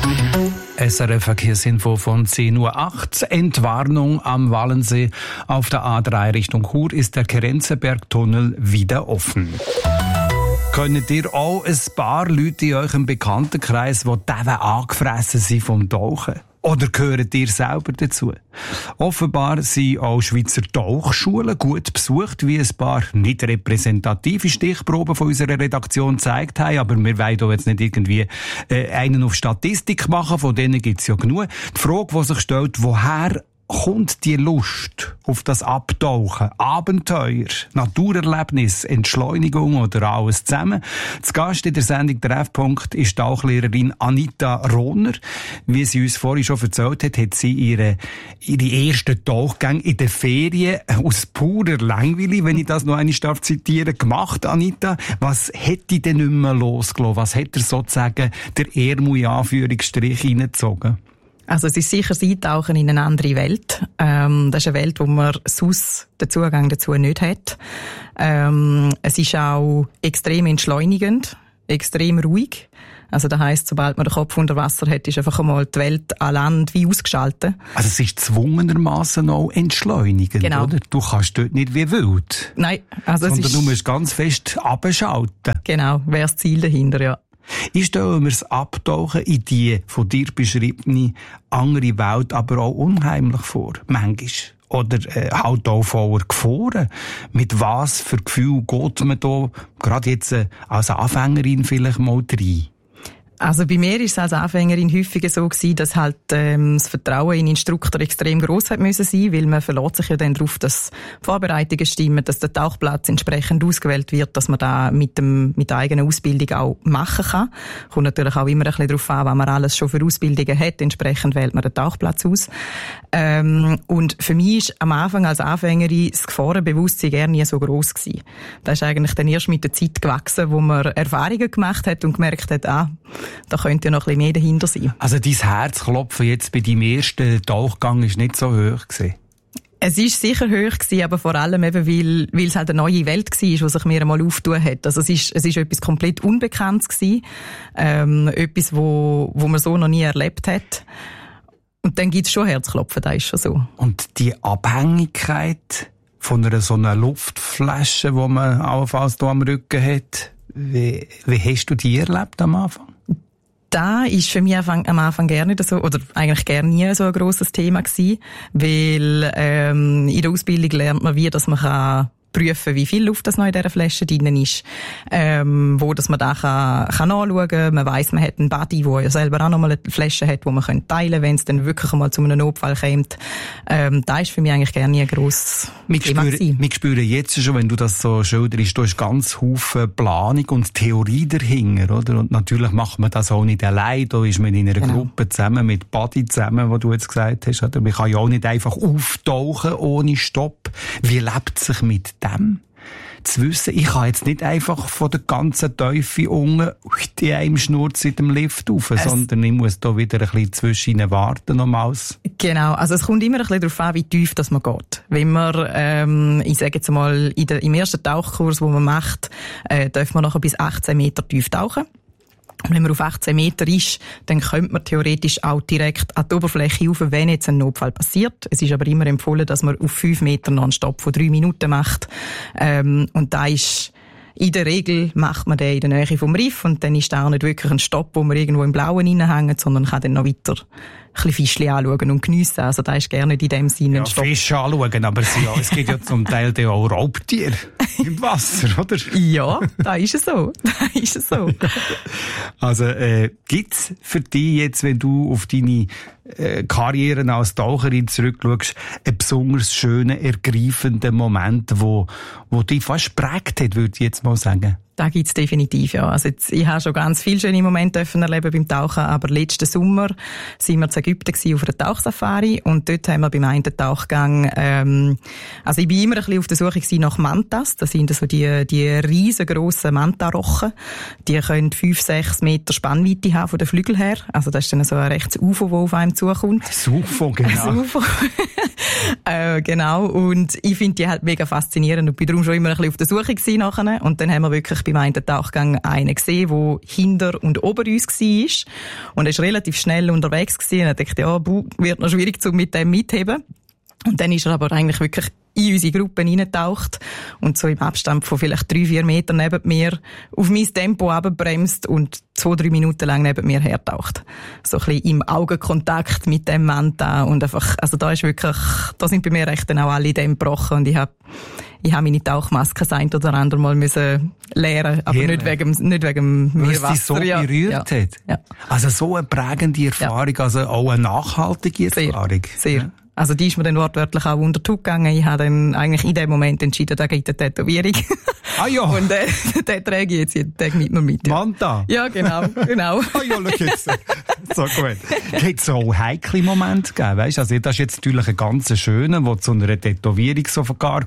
SRF Verkehrsinfo von 10:08 Uhr. Entwarnung am Wallensee. Auf der A3 Richtung Chur ist der Kerenzenberg-Tunnel wieder offen. Könnt ihr auch ein paar Leute in eurem Bekanntenkreis, die angefressen sind vom Tauchen? Oder gehört ihr selber dazu? Offenbar sind auch Schweizer Tauchschulen gut besucht, wie ein paar nicht repräsentative Stichproben von unserer Redaktion gezeigt haben. Aber wir wollen hier jetzt nicht irgendwie einen auf Statistik machen, von denen gibt es ja genug. Die Frage, die sich stellt, woher kommt die Lust auf das Abtauchen, Abenteuer, Naturerlebnis, Entschleunigung oder alles zusammen? Zu Gast in der Sendung «Treffpunkt» ist Tauchlehrerin Anita Rohner. Wie sie uns vorhin schon erzählt hat sie ihre ersten Tauchgänge in den Ferien aus purer Langweile, wenn ich das noch einmal zitieren darf, gemacht. Anita, was hätte denn nicht mehr losgelassen? Was hat er sozusagen der Ärmel in Anführungsstrich reingezogen? Also es ist sicher das Eintauchen in eine andere Welt. Das ist eine Welt, wo man sonst den Zugang dazu nicht hat. Es ist auch extrem entschleunigend, extrem ruhig. Also das heisst, sobald man den Kopf unter Wasser hat, ist einfach einmal die Welt an Land wie ausgeschaltet. Also es ist zwungenermassen auch entschleunigend, genau. Oder? Du kannst dort nicht wie wild. Nein. Also sondern du musst ganz fest abschalten. Genau, wäre das Ziel dahinter, ja. Ich stelle mir das Abtauchen in die von dir beschriebene andere Welt aber auch unheimlich vor, manchmal. Oder halt auch voller Gefahren. Mit was für Gefühl geht man da, gerade jetzt als Anfängerin vielleicht mal rein? Also bei mir ist es als Anfängerin häufiger so gewesen, dass halt das Vertrauen in den Instruktor extrem gross hat müssen sein, weil man verlässt sich ja dann darauf, dass die Vorbereitungen stimmen, dass der Tauchplatz entsprechend ausgewählt wird, dass man da mit der eigenen Ausbildung auch machen kann. Kommt natürlich auch immer ein bisschen darauf an, was man alles schon für Ausbildungen hat. Entsprechend wählt man den Tauchplatz aus. Und für mich ist am Anfang als Anfängerin das Gefahrenbewusstsein gar nie so gross gewesen. Das ist eigentlich dann erst mit der Zeit gewachsen, wo man Erfahrungen gemacht hat und gemerkt hat, da könnte ja noch ein bisschen mehr dahinter sein. Also dein Herzklopfen jetzt bei deinem ersten Tauchgang ist nicht so hoch gewesen? Es ist sicher hoch gewesen, aber vor allem eben, weil es halt eine neue Welt war, die sich mir einmal aufgetan hat. Also es ist etwas komplett Unbekanntes gewesen. Etwas, wo man so noch nie erlebt hat. Und dann gibt es schon Herzklopfen, das ist schon so. Und die Abhängigkeit von so einer Luftflasche, die man allenfalls hier am Rücken hat, wie hast du die erlebt am Anfang? Da ist für mich am Anfang gar nicht so, oder eigentlich gar nie so ein grosses Thema gewesen, weil in der Ausbildung lernt man, dass man kann prüfen, wie viel Luft das noch in dieser Flasche drin ist, wo dass man da kann nachschauen kann. Man weiss, man hat einen Buddy, der ja selber auch noch mal eine Flasche hat, die man teilen kann, wenn es dann wirklich einmal zu einem Notfall kommt. Da ist für mich eigentlich gar nie ein grosses Thema gewesen. Wir spüren jetzt schon, wenn du das so schilderst, da ist ganz Haufen Planung und Theorie dahinter, oder? Und natürlich macht man das auch nicht allein. Da ist man in einer Gruppe zusammen, mit Buddy zusammen, wie du jetzt gesagt hast. Oder? Man kann ja auch nicht einfach auftauchen ohne Stopp. Wie lebt sich mit dem? Zu wissen, ich kann jetzt nicht einfach von der ganzen Teufel unten in einem Schnurz in dem Lift rauf, sondern ich muss da wieder ein bisschen zwischen warten nochmals. Genau, also es kommt immer ein bisschen darauf an, wie tief das man geht. Wenn man, ich sage jetzt mal, im ersten Tauchkurs, den man macht, darf man nachher bis 18 Meter tief tauchen. Und wenn man auf 18 Meter ist, dann könnte man theoretisch auch direkt an die Oberfläche rauf, wenn jetzt ein Notfall passiert. Es ist aber immer empfohlen, dass man auf 5 Meter noch einen Stopp von 3 Minuten macht. Und da ist, in der Regel macht man den in der Nähe vom Riff und dann ist da auch nicht wirklich ein Stopp, wo man irgendwo im Blauen reinhängt, sondern kann dann noch weiter ein bisschen Fischchen anschauen und geniessen. Also da ist gerne nicht in dem Sinne ein Stopp. Fische anschauen, aber es gibt ja zum Teil auch Raubtiere im Wasser, oder? Ja, da ist es so. Also, gibt's für dich jetzt, wenn du auf deine Karriere als Taucherin zurückschaust, einen besonders schönen, ergreifenden Moment, wo dich fast geprägt hat, würde ich jetzt mal sagen? Da gibt's definitiv, ja. Also ich habe schon ganz viele schöne Momente erleben beim Tauchen, aber letzten Sommer sind wir in Ägypten auf einer Tauchsafari und dort haben wir beim einen Tauchgang, also ich bin immer ein bisschen auf der Suche nach Mantas. Das sind so die riesengroßen Mantarochen. Die können 5-6 Meter Spannweite haben von den Flügeln her. Also das ist dann so ein rechtes UFO, das auf einem zukommt. Das UFO, genau. Das UFO. Genau. Und ich finde die halt mega faszinierend und bin darum schon immer ein bisschen auf der Suche gewesen nachher. Und dann haben wir wirklich beim einen Tauchgang einen gesehen, der hinter und ober uns war. Und er war relativ schnell unterwegs gewesen. Und er dachte, ja, wird noch schwierig, mit dem mitheben. Und dann ist er aber eigentlich wirklich in unsere Gruppe reingetaucht und so im Abstand von vielleicht 3-4 Metern neben mir auf mein Tempo runtergebremst und 2-3 Minuten lang neben mir hertaucht. So ein bisschen im Augenkontakt mit dem Mann da und einfach, also da sind bei mir echt dann auch alle Dämme gebrochen und ich habe meine Tauchmaske das ein oder andere Mal müssen lernen, aber nicht wegen Meerwasser. Weil es dich so berührt hat? Ja. Also so eine prägende Erfahrung, also auch eine nachhaltige Erfahrung. Sehr. Ja. Also die ist mir dann wortwörtlich auch unter die Haut gegangen. Ich habe dann eigentlich in dem Moment entschieden, da gibt eine Tätowierung. Ah ja. Und den trage ich jetzt jeden Tag mit mir mit. Ja. Manta? Ja, genau. Ah ja, schau jetzt. So gut. Hat es auch heikle Momente gegeben, weißt? Also das ist jetzt natürlich ein ganz schöner, der zu einer Tätowierung sogar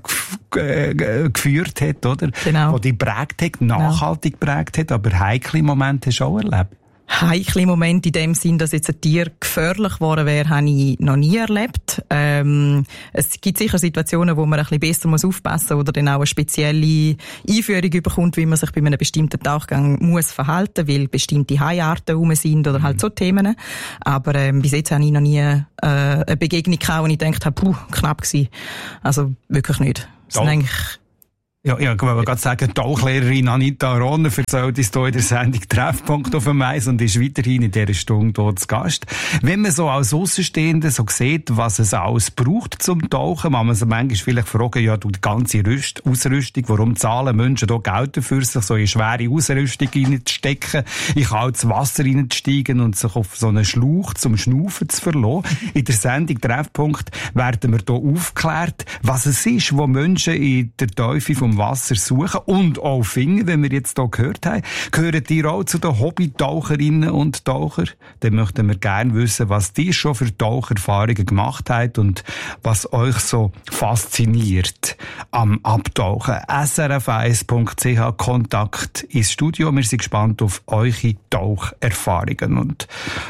geführt hat, oder? Genau. Die prägt hat, nachhaltig prägt hat, aber heikle Momente hast du auch erlebt? Heikle Momente in dem Sinn, dass jetzt ein Tier gefährlich geworden wäre, habe ich noch nie erlebt. Es gibt sicher Situationen, wo man ein bisschen besser aufpassen muss oder dann auch eine spezielle Einführung bekommt, wie man sich bei einem bestimmten Tauchgang muss verhalten, weil bestimmte Haiarten rum sind oder halt so Themen. Aber bis jetzt habe ich noch nie eine Begegnung gehabt, wo ich gedacht habe, knapp gewesen. Also wirklich nicht. Es sind eigentlich ja, ich wollte gerade sagen, die Tauchlehrerin Anita Rohner erzählt uns hier in der Sendung Treffpunkt auf dem Eis und ist weiterhin in dieser Stunde hier zu Gast. Wenn man so als Aussenstehender so sieht, was es alles braucht zum Tauchen, kann man sich manchmal vielleicht fragen, ja, die ganze Ausrüstung, warum zahlen Menschen hier Geld dafür, sich so in schwere Ausrüstung reinzustecken, in kaltes Wasser reinzusteigen und sich auf so einen Schlauch zum Schnaufen zu verlassen. In der Sendung Treffpunkt werden wir hier aufgeklärt, was es ist, wo Menschen in der Tiefe vom Wasser suchen und auch finden, wenn wir jetzt hier gehört haben. Gehören ihr auch zu den Hobby-Taucherinnen und Taucher? Dann möchten wir gerne wissen, was die schon für Tauchererfahrungen gemacht habt und was euch so fasziniert am Abtauchen. srf1.ch Kontakt ins Studio. Wir sind gespannt auf eure Taucherfahrungen und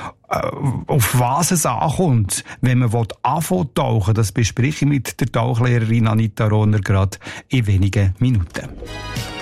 auf was es ankommt, wenn man anfangen tauchen, das bespreche ich mit der Tauchlehrerin Anita Rohner gerade in wenigen Minuten.